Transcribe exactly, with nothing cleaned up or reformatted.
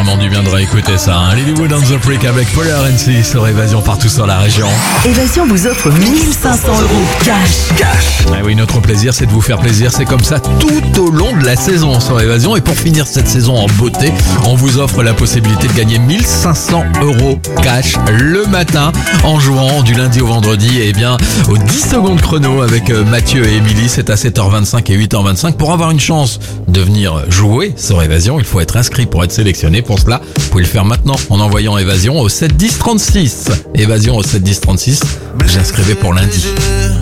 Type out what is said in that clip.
vraiment du bien de réécouter ça. Hein. Lilywood and the Freak avec Polar N C sur Évasion partout sur la région. Évasion vous offre mille cinq cents euros cash. Cash. Ah oui, notre plaisir, c'est de vous faire plaisir. C'est comme ça tout au long de la saison sur Évasion. Et pour finir cette saison en beauté, on vous offre la possibilité de gagner mille cinq cents euros cash le matin en jouant du lundi au vendredi. Et bien, aux dix secondes chrono avec Mathieu et Émilie, c'est à sept heures vingt-cinq et huit heures vingt-cinq. Pour avoir une chance de venir jouer sur Évasion, il faut être inscrit pour être sélectionné. Pour cela, vous pouvez le faire maintenant en envoyant Évasion au sept dix trente-six. Évasion au sept dix trente-six. J'inscrivais pour lundi.